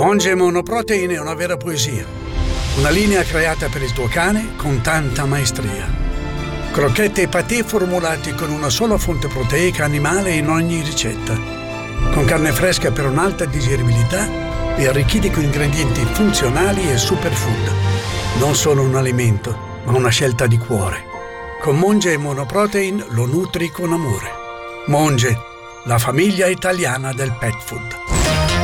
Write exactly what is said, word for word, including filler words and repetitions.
Monge Monoprotein è una vera poesia. Una linea creata per il tuo cane con tanta maestria. Crocchette e patè formulati con una sola fonte proteica animale in ogni ricetta. Con carne fresca per un'alta digeribilità e arricchiti con ingredienti funzionali e superfood. Non solo un alimento, ma una scelta di cuore. Con Monge Monoprotein lo nutri con amore. Monge, la famiglia italiana del pet food.